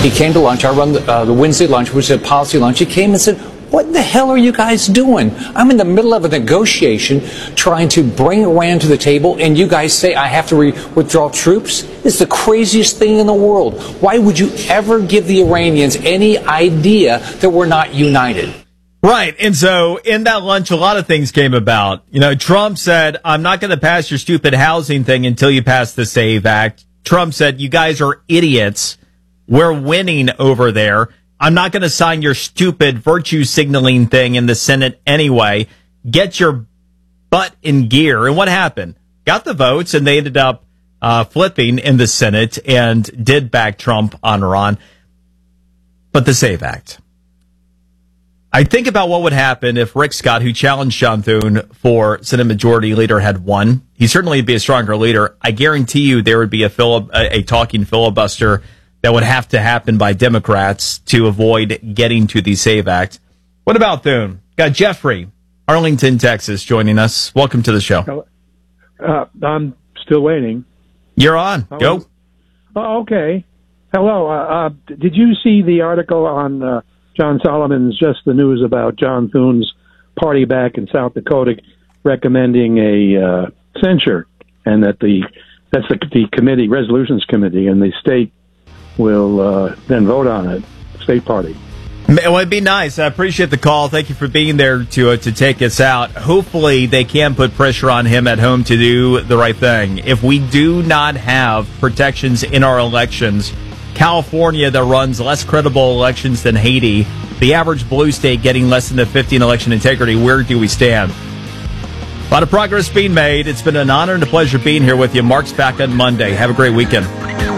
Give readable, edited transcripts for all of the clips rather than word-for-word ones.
He came to lunch. I run the Wednesday lunch, which is a policy lunch. He came and said, what the hell are you guys doing? I'm in the middle of a negotiation trying to bring Iran to the table, and you guys say I have to withdraw troops? It's the craziest thing in the world. Why would you ever give the Iranians any idea that we're not united? Right. And so in that lunch, a lot of things came about. Trump said, I'm not going to pass your stupid housing thing until you pass the SAVE Act. Trump said, you guys are idiots. We're winning over there. I'm not going to sign your stupid virtue signaling thing in the Senate anyway. Get your butt in gear. And what happened? Got the votes, and they ended up flipping in the Senate and did back Trump on Iran. But the SAVE Act. I think about what would happen if Rick Scott, who challenged John Thune for Senate Majority Leader, had won. He certainly would be a stronger leader. I guarantee you there would be a talking filibuster that would have to happen by Democrats to avoid getting to the SAVE Act. What about Thune? Got Jeffrey, Arlington, Texas, joining us. Welcome to the show. I'm still waiting. You're on. Go. Oh, okay. Hello. Did you see the article on John Solomon's Just the News about John Thune's party back in South Dakota recommending a censure, and that that's the committee, resolutions committee, and the state will then vote on it, state party. Well, it'd be nice. I appreciate the call. Thank you for being there to take us out. Hopefully they can put pressure on him at home to do the right thing. If we do not have protections in our elections, California, that runs less credible elections than Haiti, the average blue state getting less than the 50 in election integrity, where do we stand? A lot of progress being made. It's been an honor and a pleasure being here with you. Mark's back on Monday. Have a great weekend.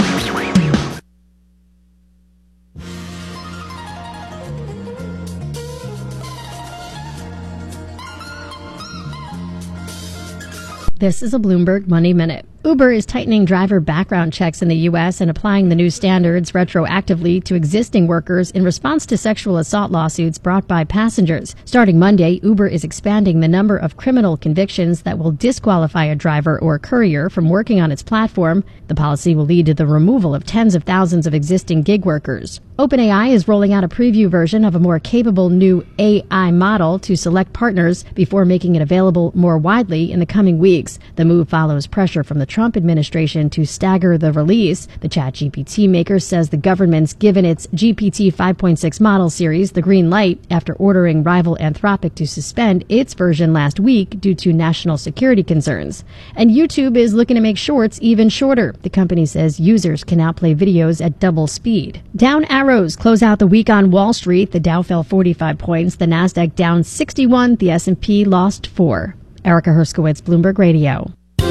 This is a Bloomberg Money Minute. Uber is tightening driver background checks in the U.S. and applying the new standards retroactively to existing workers in response to sexual assault lawsuits brought by passengers. Starting Monday, Uber is expanding the number of criminal convictions that will disqualify a driver or courier from working on its platform. The policy will lead to the removal of tens of thousands of existing gig workers. OpenAI is rolling out a preview version of a more capable new AI model to select partners before making it available more widely in the coming weeks. The move follows pressure from the Trump administration to stagger the release. The ChatGPT maker says the government's given its GPT 5.6 model series the green light after ordering rival Anthropic to suspend its version last week due to national security concerns. And YouTube is looking to make shorts even shorter. The company says users can now play videos at double speed. Down arrows close out the week on Wall Street. The Dow fell 45 points. The Nasdaq down 61. The S&P lost 4. Erica Herskowitz, Bloomberg Radio.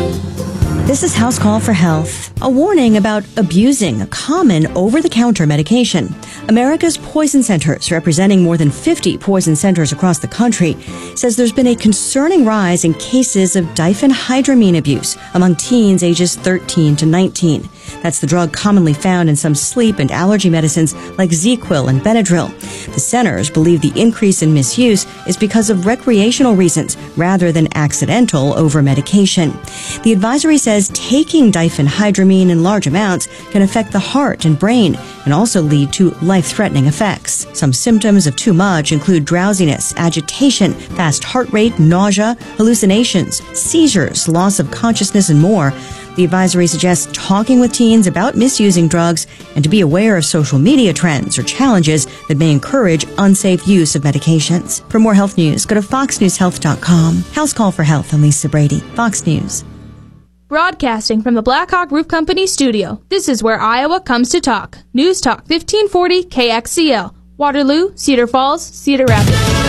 This is House Call for Health. A warning about abusing a common over-the-counter medication. America's Poison Centers, representing more than 50 poison centers across the country, says there's been a concerning rise in cases of diphenhydramine abuse among teens ages 13 to 19. That's the drug commonly found in some sleep and allergy medicines like ZzzQuil and Benadryl. The centers believe the increase in misuse is because of recreational reasons rather than accidental over-medication. The advisory says taking diphenhydramine in large amounts can affect the heart and brain and also lead to life-threatening effects. Some symptoms of too much include drowsiness, agitation, fast heart rate, nausea, hallucinations, seizures, loss of consciousness, and more. The advisory suggests talking with teens about misusing drugs and to be aware of social media trends or challenges that may encourage unsafe use of medications. For more health news, go to foxnewshealth.com. House Call for Health, I'm Lisa Brady, Fox News. Broadcasting from the Blackhawk Roof Company studio, this is where Iowa comes to talk. News Talk 1540 KXCL, Waterloo, Cedar Falls, Cedar Rapids.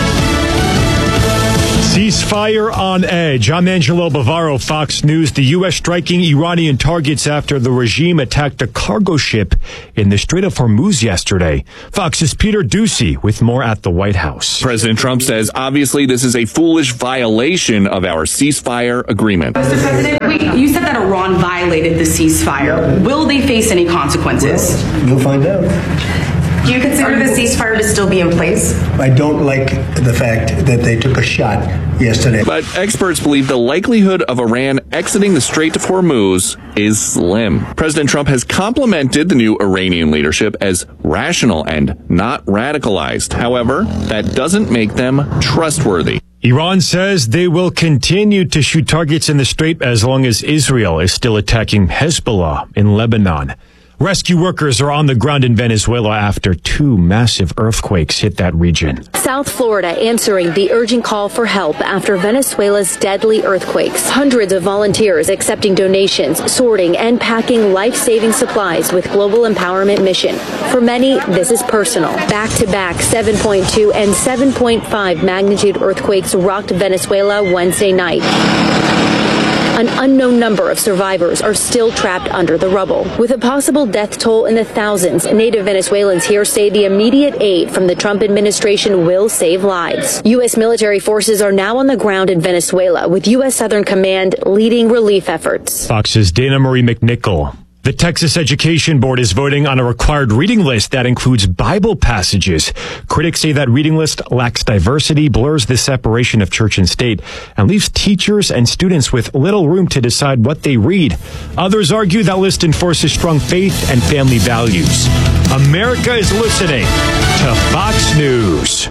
Ceasefire on edge. I'm Angelo Bavaro, Fox News. The U.S. striking Iranian targets after the regime attacked a cargo ship in the Strait of Hormuz yesterday. Fox's Peter Doocy with more at the White House. President Trump says, obviously, this is a foolish violation of our ceasefire agreement. Mr. President, you said that Iran violated the ceasefire. Will they face any consequences? You'll find out. Do you consider the ceasefire to still be in place? I don't like the fact that they took a shot yesterday. But experts believe the likelihood of Iran exiting the Strait of Hormuz is slim. President Trump has complimented the new Iranian leadership as rational and not radicalized. However, that doesn't make them trustworthy. Iran says they will continue to shoot targets in the Strait as long as Israel is still attacking Hezbollah in Lebanon. Rescue workers are on the ground in Venezuela after 2 massive earthquakes hit that region. South Florida answering the urgent call for help after Venezuela's deadly earthquakes. Hundreds of volunteers accepting donations, sorting, and packing life-saving supplies with Global Empowerment Mission. For many, this is personal. Back-to-back 7.2 and 7.5 magnitude earthquakes rocked Venezuela Wednesday night. An unknown number of survivors are still trapped under the rubble. With a possible death toll in the thousands, native Venezuelans here say the immediate aid from the Trump administration will save lives. U.S. military forces are now on the ground in Venezuela, with U.S. Southern Command leading relief efforts. Fox's Dana Marie McNichol. The Texas Education Board is voting on a required reading list that includes Bible passages. Critics say that reading list lacks diversity, blurs the separation of church and state, and leaves teachers and students with little room to decide what they read. Others argue that list enforces strong faith and family values. America is listening to Fox News.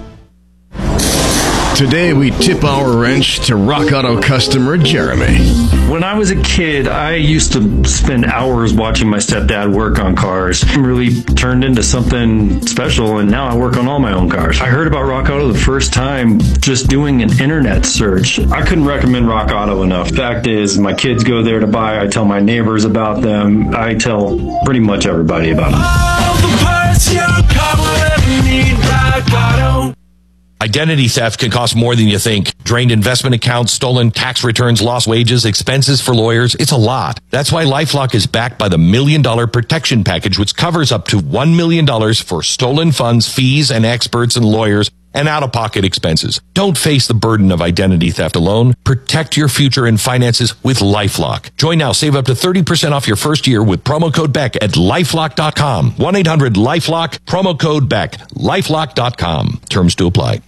Today, we tip our wrench to Rock Auto customer Jeremy. When I was a kid, I used to spend hours watching my stepdad work on cars. It really turned into something special, and now I work on all my own cars. I heard about Rock Auto the first time just doing an internet search. I couldn't recommend Rock Auto enough. Fact is, my kids go there to buy. I tell my neighbors about them. I tell pretty much everybody about them. All the parts your car will ever need, Rock Auto. Identity theft can cost more than you think. Drained investment accounts, stolen tax returns, lost wages, expenses for lawyers. It's a lot. That's why LifeLock is backed by the $1 Million Protection Package, which covers up to $1 million for stolen funds, fees, and experts and lawyers, and out-of-pocket expenses. Don't face the burden of identity theft alone. Protect your future and finances with LifeLock. Join now. Save up to 30% off your first year with promo code BECK at LifeLock.com. 1-800-LifeLock, promo code BECK, LifeLock.com. Terms to apply.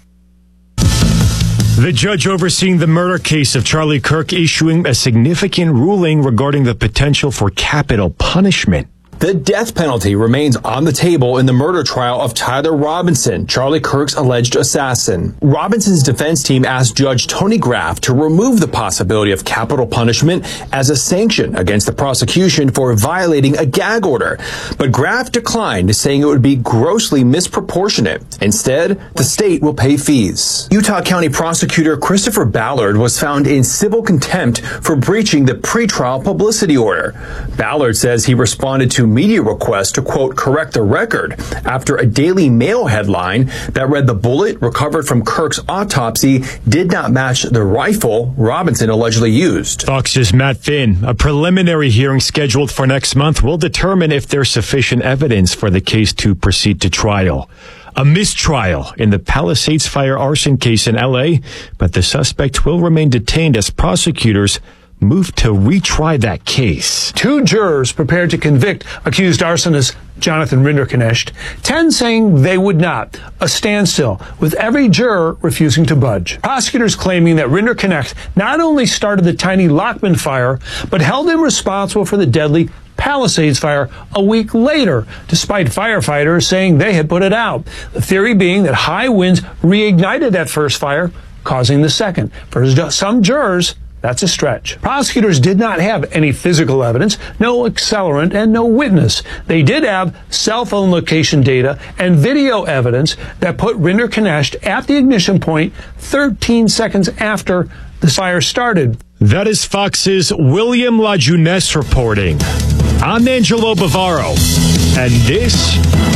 The judge overseeing the murder case of Charlie Kirk issuing a significant ruling regarding the potential for capital punishment. The death penalty remains on the table in the murder trial of Tyler Robinson, Charlie Kirk's alleged assassin. Robinson's defense team asked Judge Tony Graff to remove the possibility of capital punishment as a sanction against the prosecution for violating a gag order. But Graff declined, saying it would be grossly misproportionate. Instead, the state will pay fees. Utah County Prosecutor Christopher Ballard was found in civil contempt for breaching the pretrial publicity order. Ballard says he responded to media request to, quote, correct the record after a Daily Mail headline that read the bullet recovered from Kirk's autopsy did not match the rifle Robinson allegedly used. Fox's Matt Finn. A preliminary hearing scheduled for next month will determine if there's sufficient evidence for the case to proceed to trial. A mistrial in the Palisades fire arson case in L.A., but the suspect will remain detained as prosecutors move to retry that case. 2 jurors prepared to convict accused arsonist Jonathan Rinderknecht, 10 saying they would not. A standstill, with every juror refusing to budge. Prosecutors claiming that Rinderknecht not only started the tiny Lockman fire, but held him responsible for the deadly Palisades fire a week later, despite firefighters saying they had put it out. The theory being that high winds reignited that first fire, causing the second. For some jurors, that's a stretch. Prosecutors did not have any physical evidence, no accelerant, and no witness. They did have cell phone location data and video evidence that put Rinderknecht at the ignition point 13 seconds after the fire started. That is Fox's William LaJeunesse reporting. I'm Angelo Bavaro, and this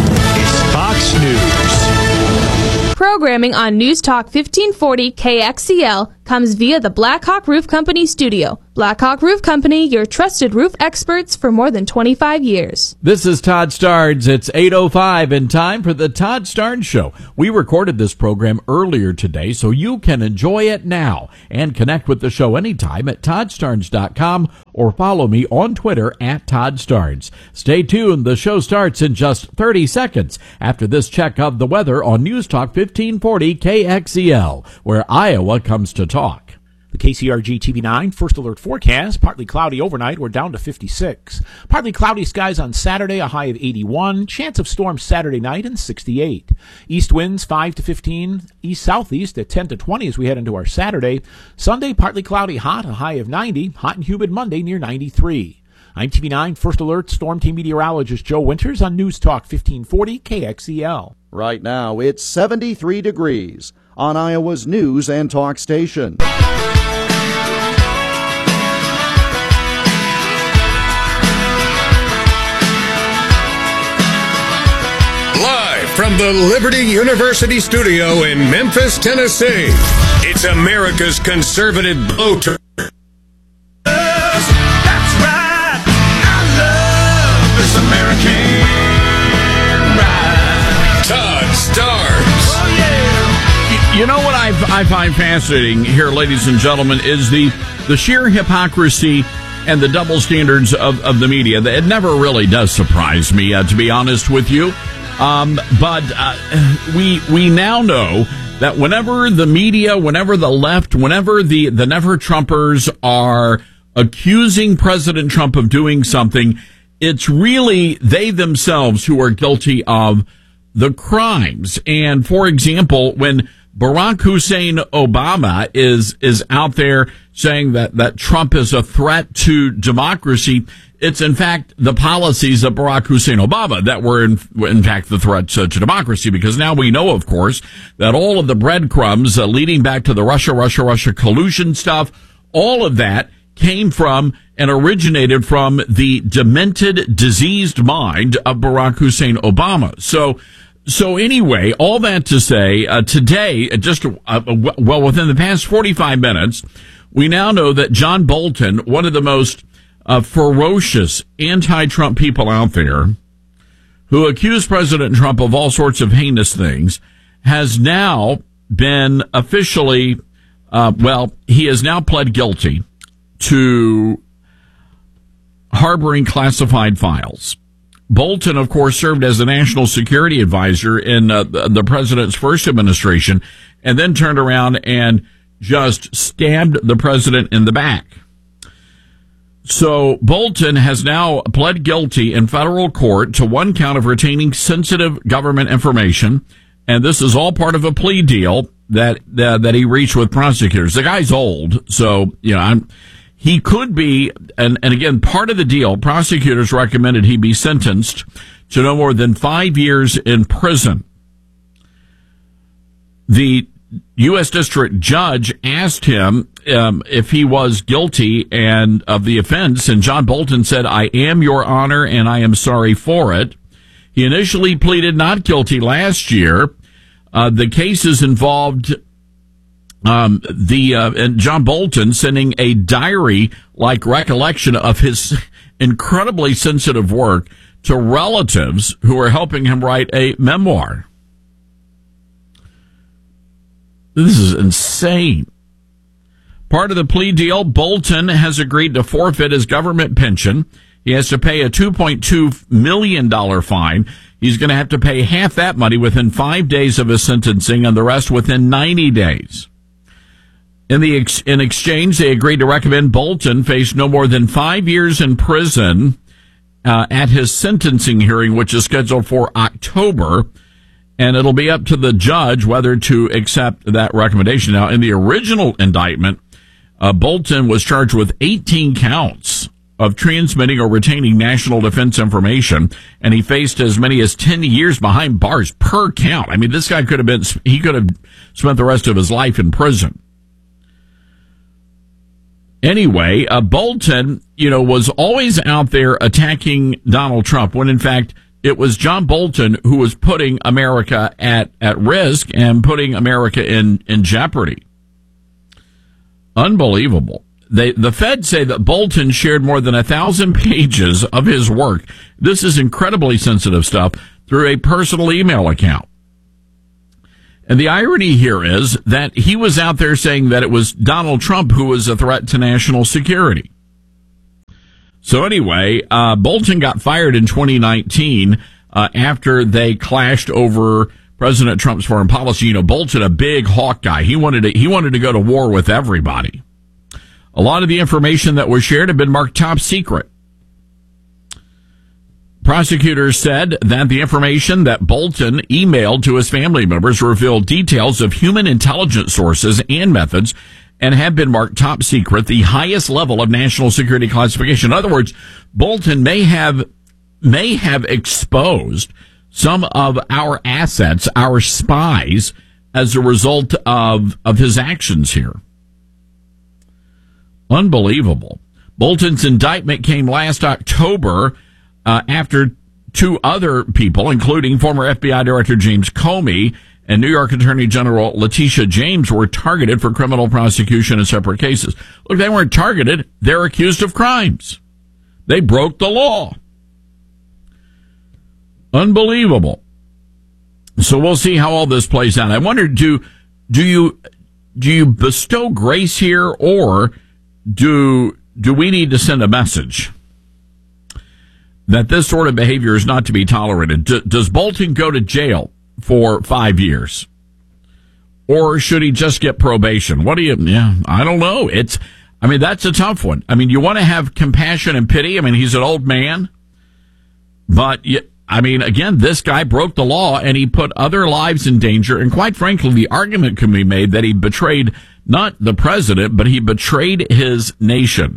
is Fox News. Programming on News Talk 1540 KXCL comes via the Blackhawk Roof Company studio. Blackhawk Roof Company, your trusted roof experts for more than 25 years. This is Todd Starnes. It's 8:05 and time for the Todd Starnes Show. We recorded this program earlier today, so you can enjoy it now and connect with the show anytime at ToddStarnes.com or follow me on Twitter at Todd Starnes. Stay tuned. The show starts in just 30 seconds after this check of the weather on News Talk 1540 KXEL, where Iowa comes to talk. The KCRG TV9 First Alert forecast, partly cloudy overnight, we're down to 56. Partly cloudy skies on Saturday, a high of 81. Chance of storms Saturday night and 68. East winds 5 to 15. East-southeast at 10 to 20 as we head into our Saturday. Sunday, partly cloudy, hot, a high of 90. Hot and humid Monday near 93. I'm TV9 First Alert Storm Team meteorologist Joe Winters on News Talk 1540 KXEL. Right now, it's 73 degrees on Iowa's News and Talk station. Live from the Liberty University studio in Memphis, Tennessee, it's America's conservative bloater. That's right. I love this American ride. Todd Starnes. Oh, yeah. You know what I find fascinating here, ladies and gentlemen, is the sheer hypocrisy and the double standards of the media. It never really does surprise me, to be honest with you. But we now know that whenever the media, whenever the left, whenever the Never Trumpers are accusing President Trump of doing something, it's really they themselves who are guilty of the crimes. And for example, when Barack Hussein Obama is out there saying that Trump is a threat to democracy, it's in fact the policies of Barack Hussein Obama that were in fact the threat to democracy, because now we know, of course, that all of the breadcrumbs leading back to the Russia collusion stuff, all of that came from and originated from the demented, diseased mind of Barack Hussein Obama. So anyway, all that to say, today, just within the past 45 minutes, we now know that John Bolton, one of the most ferocious anti-Trump people out there, who accused President Trump of all sorts of heinous things, has now been officially, he has now pled guilty to harboring classified files. Bolton, of course, served as a national security advisor in the president's first administration, and then turned around and just stabbed the president in the back. So Bolton has now pled guilty in federal court to one count of retaining sensitive government information, and this is all part of a plea deal that he reached with prosecutors. The guy's old, so he could be, and again, part of the deal, prosecutors recommended he be sentenced to no more than 5 years in prison. The U.S. District Judge asked him if he was guilty and of the offense, and John Bolton said, "I am, Your Honor, and I am sorry for it." He initially pleaded not guilty last year. The cases involved and John Bolton sending a diary-like recollection of his incredibly sensitive work to relatives who are helping him write a memoir. This is insane. Part of the plea deal, Bolton has agreed to forfeit his government pension. He has to pay a $2.2 million fine. He's going to have to pay half that money within 5 days of his sentencing and the rest within 90 days. In exchange, they agreed to recommend Bolton face no more than 5 years in prison at his sentencing hearing, which is scheduled for October. And it'll be up to the judge whether to accept that recommendation. Now, in the original indictment, Bolton was charged with 18 counts of transmitting or retaining national defense information, and he faced as many as 10 years behind bars per count. I mean, this guy could have spent the rest of his life in prison. Anyway, Bolton, was always out there attacking Donald Trump when, in fact, it was John Bolton who was putting America at risk and putting America in jeopardy. Unbelievable. the Fed say that Bolton shared more than 1,000 pages of his work. This is incredibly sensitive stuff through a personal email account. And the irony here is that he was out there saying that it was Donald Trump who was a threat to national security. So anyway, Bolton got fired in 2019 after they clashed over President Trump's foreign policy. You know, Bolton, a big hawk guy, he wanted to go to war with everybody. A lot of the information that was shared had been marked top secret. Prosecutors said that the information that Bolton emailed to his family members revealed details of human intelligence sources and methods and have been marked top secret, the highest level of national security classification. In other words, Bolton may have exposed some of our assets, our spies, as a result of his actions here. Unbelievable. Bolton's indictment came last October after two other people, including former FBI Director James Comey and New York Attorney General Letitia James, were targeted for criminal prosecution in separate cases. Look, they weren't targeted. They're accused of crimes. They broke the law. Unbelievable. So we'll see how all this plays out. I wonder, do you bestow grace here, or do we need to send a message that this sort of behavior is not to be tolerated? Does Bolton go to jail for 5 years, or should he just get probation? I don't know. That's a tough one. I mean, you want to have compassion and pity. I mean, he's an old man, but again, this guy broke the law and he put other lives in danger. And quite frankly, the argument can be made that he betrayed not the president, but he betrayed his nation.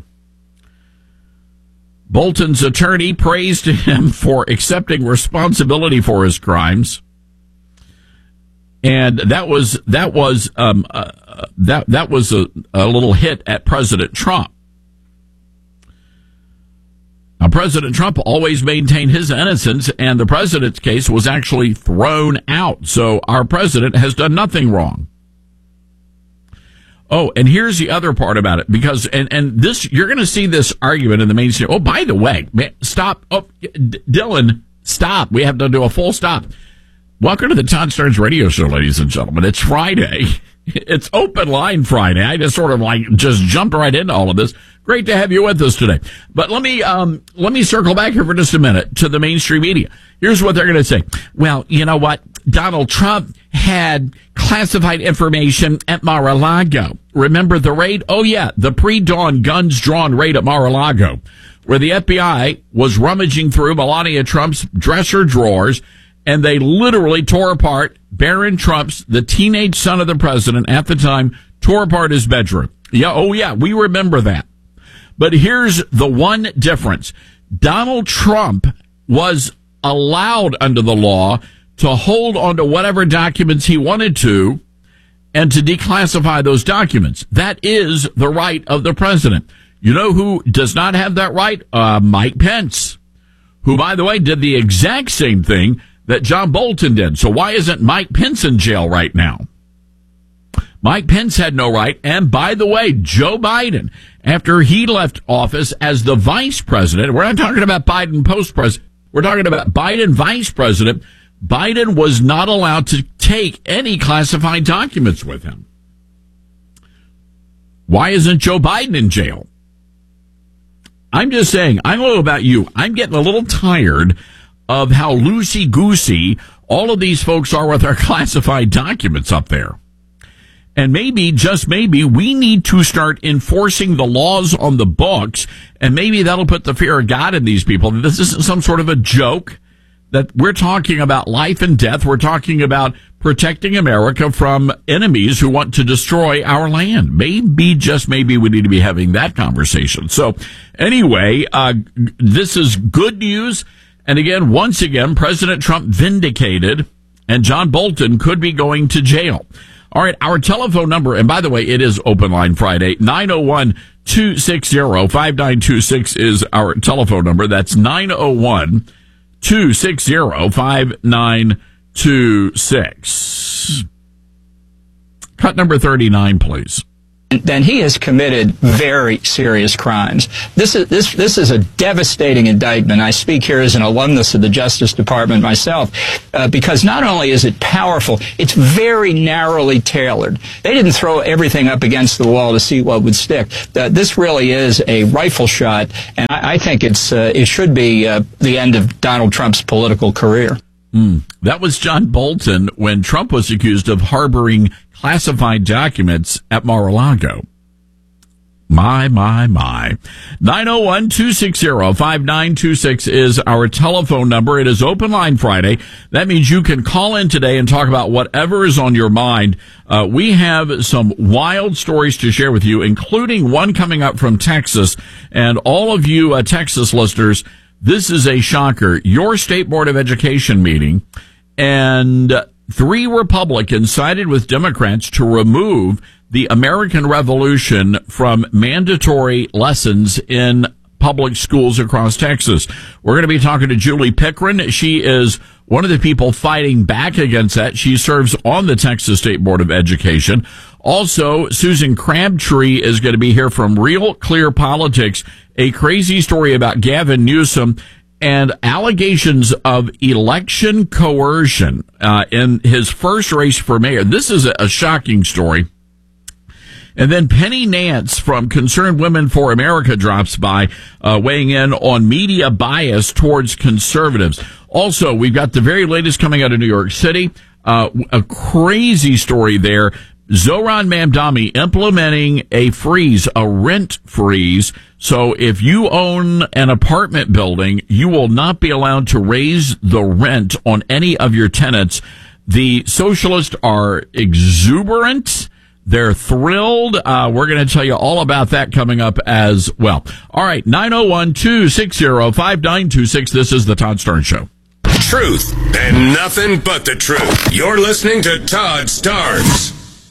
Bolton's attorney praised him for accepting responsibility for his crimes, and that was a little hit at President Trump. Now, President Trump always maintained his innocence, and the president's case was actually thrown out. So our president has done nothing wrong. Oh, and here's the other part about it, because, and this, you're going to see this argument in the mainstream. Oh, by the way, stop. Oh, Dylan, stop. We have to do a full stop. Welcome to the Todd Starnes Radio Show, ladies and gentlemen. It's Friday. It's Open Line Friday. I just sort of just jumped right into all of this. Great to have you with us today. But let me circle back here for just a minute to the mainstream media. Here's what they're going to say. Well, you know what? Donald Trump had classified information at Mar-a-Lago. Remember the raid? Oh, yeah, the pre-dawn guns-drawn raid at Mar-a-Lago, where the FBI was rummaging through Melania Trump's dresser drawers, and they literally tore apart Barron Trump's, the teenage son of the president at the time, tore apart his bedroom. Yeah, oh, yeah, we remember that. But here's the one difference. Donald Trump was allowed under the law to hold on to whatever documents he wanted to and to declassify those documents. That is the right of the president. You know who does not have that right? Mike Pence, who, by the way, did the exact same thing that John Bolton did. So why isn't Mike Pence in jail right now? Mike Pence had no right. And by the way, Joe Biden, after he left office as the vice president, we're not talking about Biden post-president, we're talking about Biden vice president, Biden was not allowed to take any classified documents with him. Why isn't Joe Biden in jail? I'm just saying, I don't know about you, I'm getting a little tired of how loosey-goosey all of these folks are with their classified documents up there. And maybe, just maybe, we need to start enforcing the laws on the books, and maybe that'll put the fear of God in these people. This isn't some sort of a joke, that we're talking about life and death. We're talking about protecting America from enemies who want to destroy our land. Maybe, just maybe, we need to be having that conversation. So anyway, this is good news. And again, once again, President Trump vindicated, and John Bolton could be going to jail. All right, our telephone number, and by the way, it is Open Line Friday, 901-260-5926 is our telephone number. That's 901-260-5926. Cut number 39, please. then he has committed very serious crimes. This is a devastating indictment. I speak here as an alumnus of the Justice Department myself, because not only is it powerful, it's very narrowly tailored. They didn't throw everything up against the wall to see what would stick. This really is a rifle shot, and I think it should be the end of Donald Trump's political career. That was John Bolton when Trump was accused of harboring classified documents at Mar-a-Lago. My. 901-260-5926 is our telephone number. It is Open Line Friday. That means you can call in today and talk about whatever is on your mind. We have some wild stories to share with you, including one coming up from Texas. And all of you Texas listeners, this is a shocker. Your State Board of Education meeting, and 3 Republicans sided with Democrats to remove the American Revolution from mandatory lessons in public schools across Texas. We're going to be talking to Julie Pickren. She is one of the people fighting back against that. She serves on the Texas State Board of Education. Also, Susan Crabtree is going to be here from Real Clear Politics, a crazy story about Gavin Newsom and allegations of election coercion in his first race for mayor. This is a shocking story. And then Penny Nance from Concerned Women for America drops by, weighing in on media bias towards conservatives. Also, we've got the very latest coming out of New York City, a crazy story there. Zohran Mamdani implementing a rent freeze. So if you own an apartment building, you will not be allowed to raise the rent on any of your tenants. The socialists are exuberant. They're thrilled. We're going to tell you all about that coming up as well. All right, 901-260-5926. This is the Todd Starnes Show. Truth and nothing but the truth. You're listening to Todd Starnes.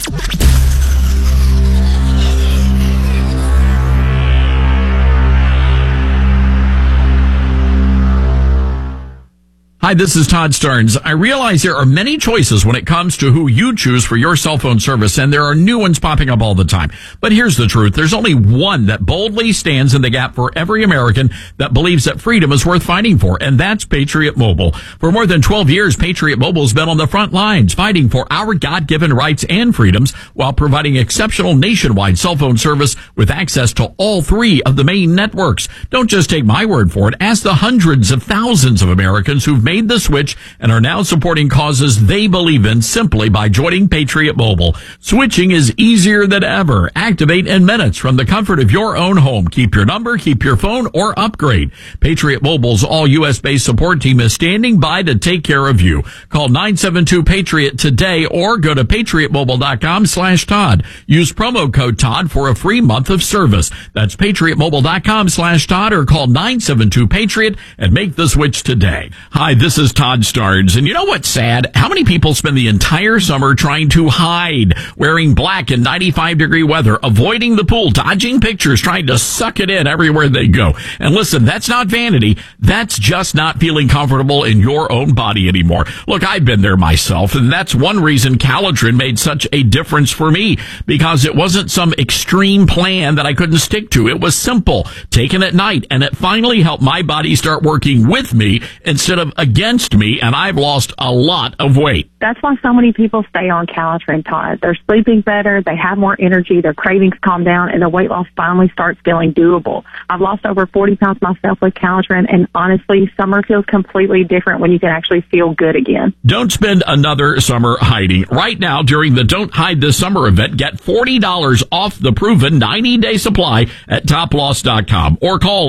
Hi, this is Todd Starnes. I realize there are many choices when it comes to who you choose for your cell phone service, and there are new ones popping up all the time. But here's the truth. There's only one that boldly stands in the gap for every American that believes that freedom is worth fighting for, and that's Patriot Mobile. For more than 12 years, Patriot Mobile's been on the front lines, fighting for our God-given rights and freedoms while providing exceptional nationwide cell phone service with access to all 3 of the main networks. Don't just take my word for it. Ask the hundreds of thousands of Americans who've made the switch and are now supporting causes they believe in simply by joining Patriot Mobile. Switching is easier than ever. Activate in minutes from the comfort of your own home. Keep your number, keep your phone, or upgrade. Patriot Mobile's all U.S.-based support team is standing by to take care of you. Call 972-PATRIOT today or go to patriotmobile.com/Todd. Use promo code Todd for a free month of service. That's patriotmobile.com/Todd or call 972-PATRIOT and make the switch today. Hi, this is Todd Starnes, and you know what's sad? How many people spend the entire summer trying to hide, wearing black in 95-degree weather, avoiding the pool, dodging pictures, trying to suck it in everywhere they go? And listen, that's not vanity. That's just not feeling comfortable in your own body anymore. Look, I've been there myself, and that's one reason Calotren made such a difference for me, because it wasn't some extreme plan that I couldn't stick to. It was simple, taken at night, and it finally helped my body start working with me instead of against me, and I've lost a lot of weight. That's why so many people stay on Calotren, Todd. They're sleeping better, they have more energy, their cravings calm down, and their weight loss finally starts feeling doable. I've lost over 40 pounds myself with Calotren, and honestly, summer feels completely different when you can actually feel good again. Don't spend another summer hiding. Right now, during the Don't Hide This Summer event, get $40 off the proven 90-day supply at toploss.com or call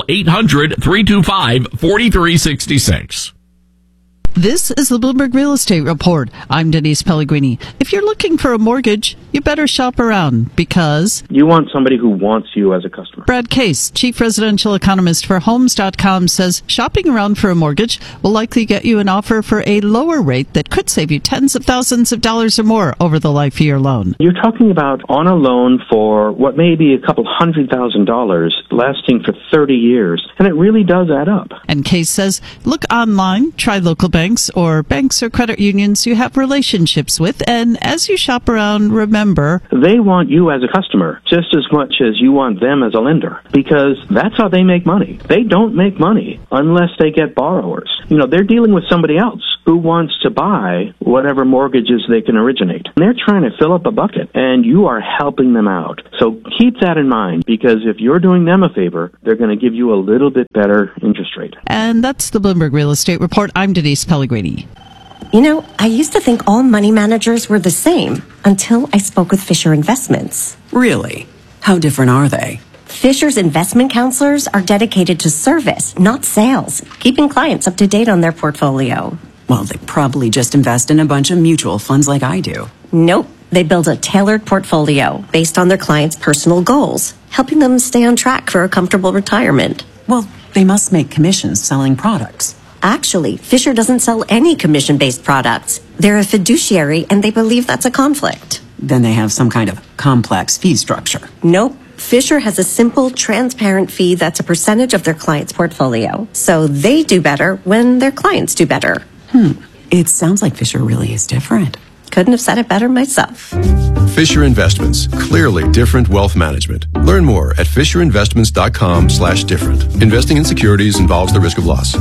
800-325-4366. This is the Bloomberg Real Estate Report. I'm Denise Pellegrini. If you're looking for a mortgage, you better shop around because you want somebody who wants you as a customer. Brad Case, chief residential economist for Homes.com, says shopping around for a mortgage will likely get you an offer for a lower rate that could save you tens of thousands of dollars or more over the life of your loan. You're talking about on a loan for what may be a couple $100,000 lasting for 30 years, and it really does add up. And Case says, look online, try local banks or credit unions you have relationships with, and as you shop around, remember member. They want you as a customer just as much as you want them as a lender, because that's how they make money. They don't make money unless they get borrowers. They're dealing with somebody else who wants to buy whatever mortgages they can originate. And they're trying to fill up a bucket, and you are helping them out. So keep that in mind, because if you're doing them a favor, they're going to give you a little bit better interest rate. And that's the Bloomberg Real Estate Report. I'm Denise Pellegrini. I used to think all money managers were the same until I spoke with Fisher Investments. Really? How different are they? Fisher's investment counselors are dedicated to service, not sales, keeping clients up to date on their portfolio. Well, they probably just invest in a bunch of mutual funds like I do. Nope. They build a tailored portfolio based on their clients' personal goals, helping them stay on track for a comfortable retirement. Well, they must make commissions selling products. Actually, Fisher doesn't sell any commission-based products. They're a fiduciary, and they believe that's a conflict. Then they have some kind of complex fee structure. Nope. Fisher has a simple, transparent fee that's a percentage of their client's portfolio. So they do better when their clients do better. It sounds like Fisher really is different. Couldn't have said it better myself. Fisher Investments. Clearly different wealth management. Learn more at fisherinvestments.com/different. Investing in securities involves the risk of loss.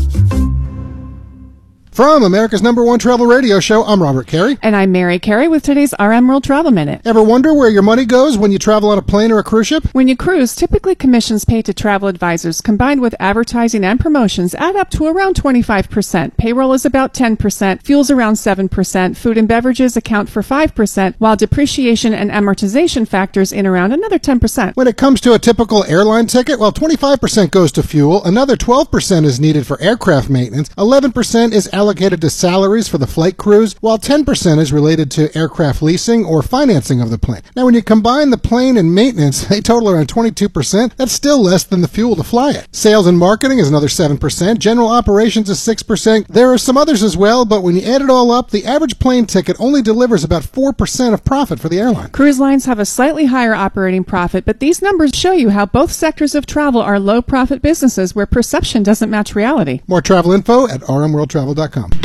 From America's #1 travel radio show, I'm Robert Carey. And I'm Mary Carey with today's RM World Travel Minute. Ever wonder where your money goes when you travel on a plane or a cruise ship? When you cruise, typically commissions paid to travel advisors combined with advertising and promotions add up to around 25%. Payroll is about 10%, fuel's around 7%, food and beverages account for 5%, while depreciation and amortization factors in around another 10%. When it comes to a typical airline ticket, 25% goes to fuel, another 12% is needed for aircraft maintenance, 11% is allocated to salaries for the flight crews, while 10% is related to aircraft leasing or financing of the plane. Now, when you combine the plane and maintenance, they total around 22%. That's still less than the fuel to fly it. Sales and marketing is another 7%. General operations is 6%. There are some others as well, but when you add it all up, the average plane ticket only delivers about 4% of profit for the airline. Cruise lines have a slightly higher operating profit, but these numbers show you how both sectors of travel are low-profit businesses where perception doesn't match reality. More travel info at rmworldtravel.com.